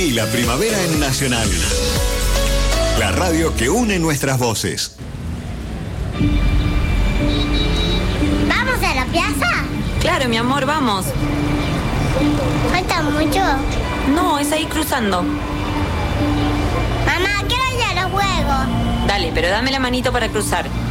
Viví la primavera en Nacional. La radio que une nuestras voces. ¿Vamos a la plaza? Claro, mi amor, vamos. ¿Falta mucho? No, es ahí cruzando. Mamá, quiero ir a los juegos. Dale, pero dame la manito para cruzar.